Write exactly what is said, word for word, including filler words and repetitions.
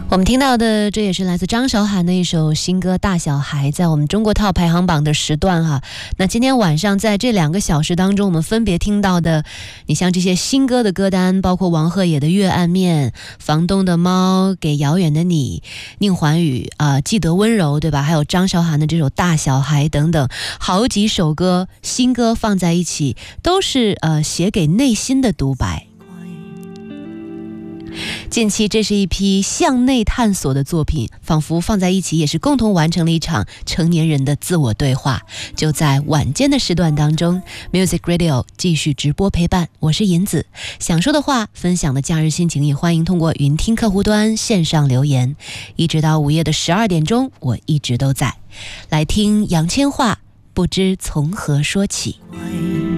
我们听到的这也是来自张韶涵的一首新歌《大小孩》，在我们中国套排行榜的时段哈。那今天晚上在这两个小时当中，我们分别听到的，你像这些新歌的歌单，包括王鹤野的《月暗面》、房东的猫、给遥远的你、宁桓宇啊、呃、记得温柔，对吧？还有张韶涵的这首《大小孩》等等，好几首歌新歌放在一起，都是呃写给内心的独白。近期这是一批向内探索的作品，仿佛放在一起也是共同完成了一场成年人的自我对话。就在晚间的时段当中， Music Radio 继续直播陪伴，我是银子。想说的话，分享的假日心情，也欢迎通过云听客户端线上留言，一直到午夜的十二点钟，我一直都在。来听杨千嬅，不知从何说起。